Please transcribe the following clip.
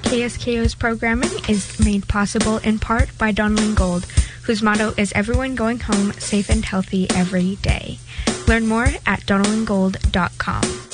KSKO's programming is made possible in part by Donlin Gold, whose motto is everyone going home safe and healthy every day. Learn more at donlingold.com.